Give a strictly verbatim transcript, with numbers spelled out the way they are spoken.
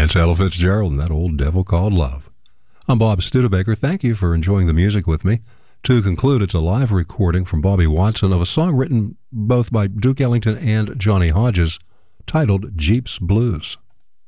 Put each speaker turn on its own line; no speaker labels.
That's Ella Fitzgerald and That Old Devil Called Love. I'm Bob Studebaker. Thank you for enjoying the music with me. To conclude, it's a live recording from Bobby Watson of a song written both by Duke Ellington and Johnny Hodges titled Jeep's Blues.